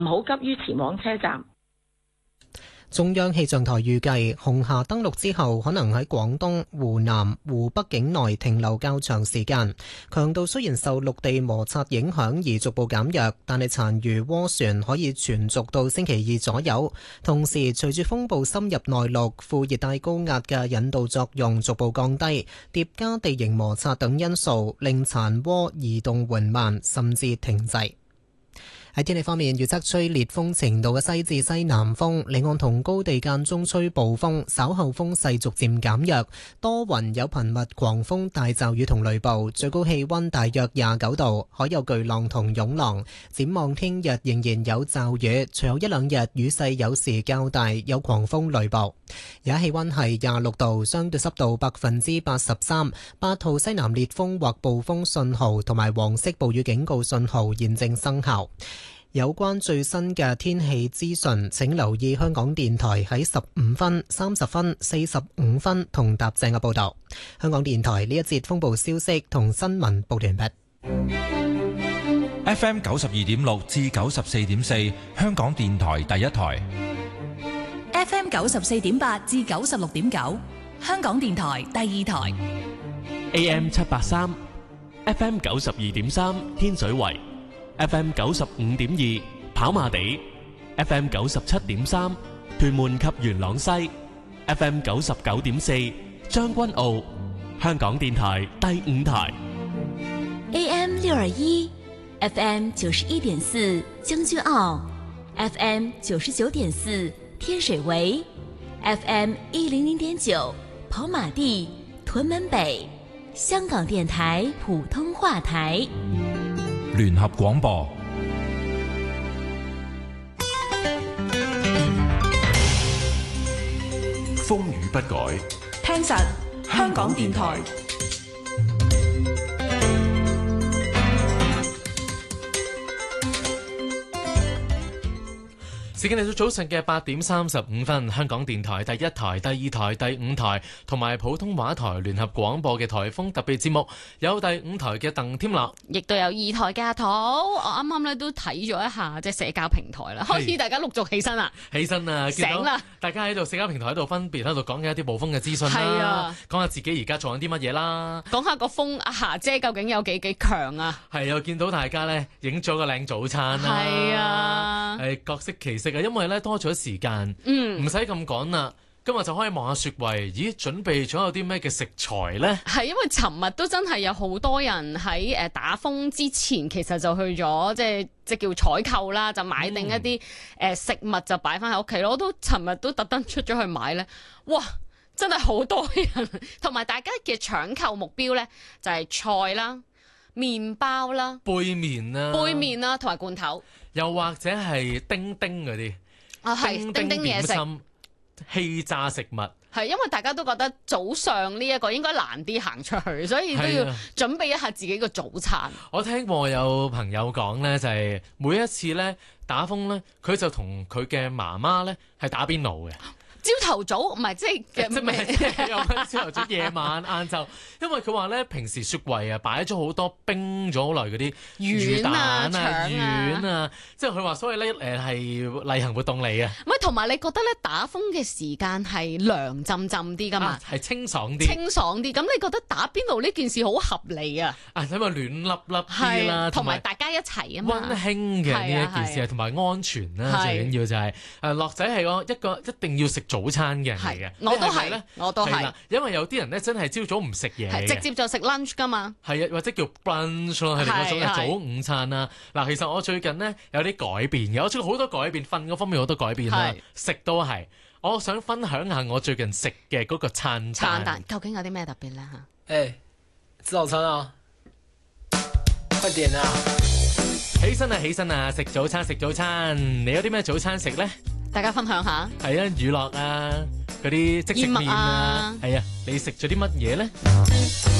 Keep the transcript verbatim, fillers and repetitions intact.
唔好急於前往車站。 中央氣象台預計，紅霞登陸之後，可能喺廣東、湖南、湖北境內停留較長時間。強度雖然受陸地摩擦影響而逐步減弱，但係殘餘渦旋可以存續到星期二左右。同時，隨住風暴深入內陸，副熱帶高壓嘅引導作用逐步降低，疊加地形摩擦等因素，令殘渦移動緩慢，甚至停滯。喺天氣方面，預測吹烈風程度嘅西至西南風，離岸同高地間中吹暴風，稍後風勢逐漸減弱，多雲有頻密狂風大驟雨同雷暴，最高氣溫大約廿九度，海有巨浪同湧浪。展望聽日仍然有驟雨，隨後一兩日雨勢有時較大，有狂風雷暴。而家氣溫係廿六度，相對濕度百分之八十三，八號西南烈風或暴風信號同埋黃色暴雨警告信號現正生效。有關最新嘅天氣資訊，請留意香港電台喺十五分、三十分、四十五分同踏正嘅報導。香港電台呢一節風暴消息同新聞報完畢。 F M 九十二點六至九十四點四，香港電台第一台。 F M 九十四點八至九十六點九，香港電台第二台。 A M 七八三，F M 九十二點三，天水圍。F M 九十五點二跑馬地， F M 九十七點三屯門及元朗西， F M 九十九點四將軍澳。香港電台第五台。 A M 六二一 F M 九十一點四將軍澳， F M 九十九點四天水圍， F M 一零零點九跑馬地屯門北。香港電台普通話台。 聯合廣播， 風雨不改， 聽實香港電台。 時間嚟到早晨嘅八點三十五分，香港電台第一台、第二台、第五台同埋普通話台聯合廣播嘅颱風特別節目，有第五台嘅鄧添樂， 亦都有二台嘅阿土。我啱啱咧都睇咗一下即係社交平台啦，開始大家陸續起身啦， 起身啦， 醒啦， 大家喺度社交平台喺度分別喺度講緊一啲暴風嘅資訊啦，講下自己而家做緊啲乜嘢啦， 講下個風阿霞姐究竟有幾幾強啊？ 係又見到大家咧影咗個靚早餐啦， 係啊， 係各色其色。因為咧多咗時間，唔使咁趕啦，今日就可以望下雪櫃，咦，準備咗有啲咩嘅食材呢？係因為尋日都真係有好多人喺誒打風之前，其實就去咗即係即叫採購啦，就買定一啲誒食物就擺翻喺屋企咯。我都尋日都特登出咗去買呢，哇！真係好多人，同埋大家嘅搶購目標呢，就係菜啦、麵包啦、 杯麵啦、 杯麵啦，同埋罐頭。 又或者係叮叮嗰啲， 啊係叮叮嘢食、 氣炸食物， 係因為大家都覺得早上呢一個應該難啲行出去，所以都要準備一下自己個早餐。 我聽過有朋友講呢，就係、是、每一次呢打風呢，佢就同佢嘅媽媽呢係打邊爐嘅。 朝頭早唔係即係嘅咩？ 朝頭早、夜晚、晏晝，因為佢話咧，平時雪櫃啊擺咗好多冰咗好耐嗰啲魚蛋啊、丸啊，即係佢話，所以咧誒係例行活動嚟嘅。 唔係，同埋你覺得咧打風嘅時間係涼浸浸啲噶嘛？ 係、啊、清爽啲， 清爽啲。咁你覺得打邊爐呢件事好合理啊？ 啊，因為暖粒粒啲啦， 同埋大家一齊啊嘛， 溫馨嘅呢一件事係同埋安全啦，最緊要就係誒樂仔係個一個一定要食早餐嘅人嚟嘅， 我都係咧，我都係。 因為有啲人咧真係朝早唔食嘢， 直接就食 lunch 噶嘛。 係啊，或者叫 brunch 咯，係嗰種嘅早午餐啦。嗱，其實我最近咧有啲改變嘅，我做好多改變，瞓嗰方面好多改變啦，食都係。我想分享下我最近食嘅嗰個餐餐。 餐究竟有啲咩特別咧嚇？ 誒，吃早餐啊！快點啊！ 起身啊，起身啊！食早餐，食早餐。你有啲咩早餐食咧？ 大家分享下。 係啊，乳酪啊，嗰啲即食麵啊，係啊，你食咗啲乜嘢咧？